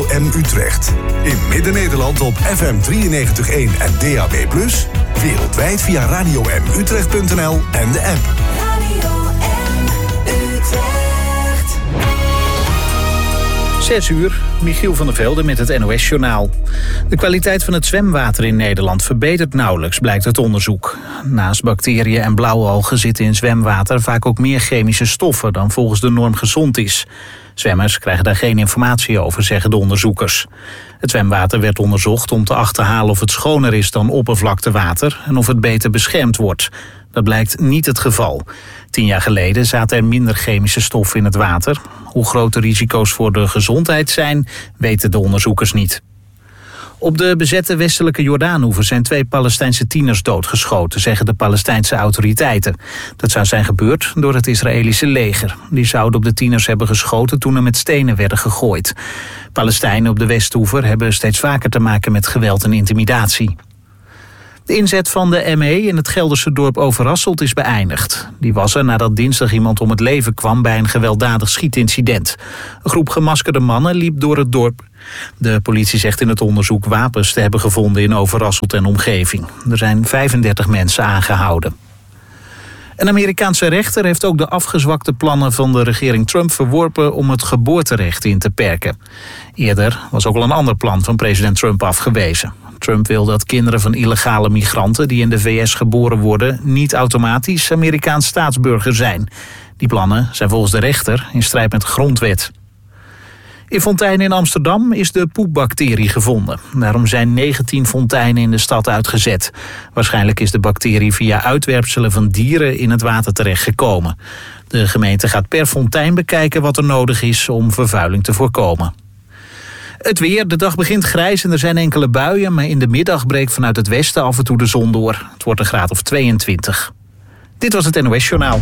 M Utrecht. In Midden-Nederland op FM 93.1 en DAB+. Wereldwijd via radiomutrecht.nl en de app. Radio M Utrecht. 6 uur, Michiel van der Velde met het NOS-journaal. De kwaliteit van het zwemwater in Nederland verbetert nauwelijks, blijkt uit onderzoek. Naast bacteriën en blauwalgen zitten in zwemwater vaak ook meer chemische stoffen dan volgens de norm gezond is. Zwemmers krijgen daar geen informatie over, zeggen de onderzoekers. Het zwemwater werd onderzocht om te achterhalen of het schoner is dan oppervlaktewater en of het beter beschermd wordt. Dat blijkt niet het geval. 10 jaar geleden zaten er minder chemische stoffen in het water. Hoe groot de risico's voor de gezondheid zijn, weten de onderzoekers niet. Op de bezette westelijke Jordaanoever zijn 2 Palestijnse tieners doodgeschoten, zeggen de Palestijnse autoriteiten. Dat zou zijn gebeurd door het Israëlische leger. Die zouden op de tieners hebben geschoten toen er met stenen werden gegooid. Palestijnen op de Westoever hebben steeds vaker te maken met geweld en intimidatie. De inzet van de ME in het Gelderse dorp Overasselt is beëindigd. Die was er nadat dinsdag iemand om het leven kwam bij een gewelddadig schietincident. Een groep gemaskerde mannen liep door het dorp. De politie zegt in het onderzoek wapens te hebben gevonden in Overasselt en omgeving. Er zijn 35 mensen aangehouden. Een Amerikaanse rechter heeft ook de afgezwakte plannen van de regering Trump verworpen om het geboorterecht in te perken. Eerder was ook al een ander plan van president Trump afgewezen. Trump wil dat kinderen van illegale migranten die in de VS geboren worden niet automatisch Amerikaans staatsburger zijn. Die plannen zijn volgens de rechter in strijd met de grondwet. In fonteinen in Amsterdam is de poepbacterie gevonden. Daarom zijn 19 fonteinen in de stad uitgezet. Waarschijnlijk is de bacterie via uitwerpselen van dieren in het water terechtgekomen. De gemeente gaat per fontein bekijken wat er nodig is om vervuiling te voorkomen. Het weer, de dag begint grijs en er zijn enkele buien, maar in de middag breekt vanuit het westen af en toe de zon door. Het wordt een graad of 22. Dit was het NOS-journaal.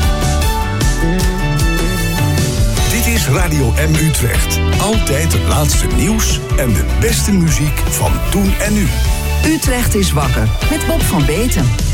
Dit is Radio M Utrecht. Altijd het laatste nieuws en de beste muziek van toen en nu. Utrecht is wakker met Bob van Beeten.